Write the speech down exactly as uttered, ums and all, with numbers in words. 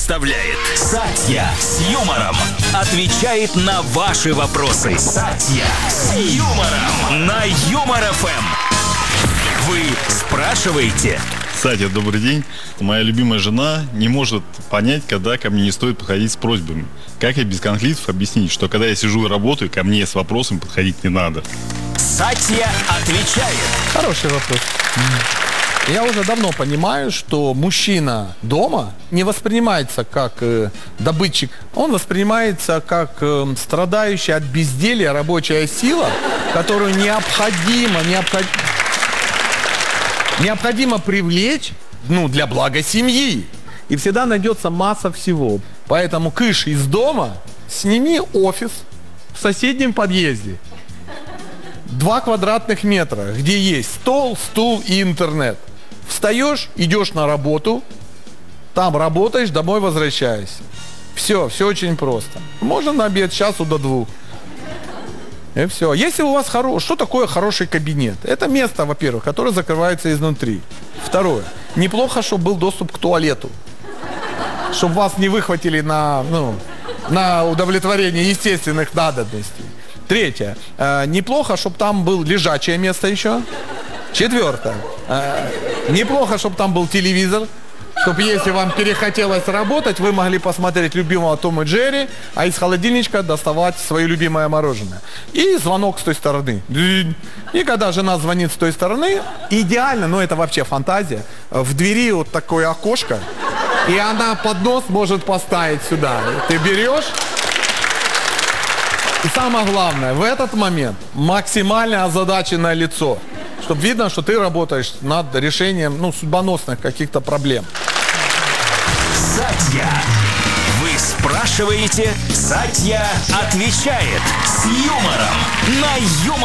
представляет Сатья с юмором. Отвечает на ваши вопросы. Сатья с юмором на Юмор эф эм. Вы спрашиваете? Сатья, добрый день. Моя любимая жена не может понять, когда ко мне не стоит подходить с просьбами. Как я без конфликтов объяснить, что когда я сижу и работаю, ко мне с вопросом подходить не надо? Сатья отвечает. Хороший вопрос. Я уже давно понимаю, что мужчина дома не воспринимается как э, добытчик. Он воспринимается как э, страдающая от безделья рабочая сила, которую необходимо, необходимо, необходимо привлечь, ну, для блага семьи. И всегда найдется масса всего. Поэтому кыш из дома, сними офис в соседнем подъезде. Два квадратных метра, где есть стол, стул и интернет. Встаешь, идешь на работу, там работаешь, домой возвращаешься. Все, все очень просто. Можно на обед с часу до двух. И все. Если у вас хороший, что такое хороший кабинет? Это место, во-первых, которое закрывается изнутри. Второе. Неплохо, чтобы был доступ к туалету. Чтобы вас не выхватили на, ну, на удовлетворение естественных надобностей. Третье. Э, неплохо, чтобы там было лежачее место еще. Четвертое. Э, неплохо, чтобы там был телевизор. Чтобы если вам перехотелось работать, вы могли посмотреть любимого Тома и Джерри, а из холодильничка доставать свое любимое мороженое. И звонок с той стороны. И когда жена звонит с той стороны, идеально, но это вообще фантазия, в двери вот такое окошко, и она поднос может поставить сюда. Ты берешь... И самое главное, в этот момент максимально озадаченное лицо, чтобы видно, что ты работаешь над решением, ну, судьбоносных каких-то проблем. Сатья. Вы спрашиваете, Сатья отвечает с юмором на Юмор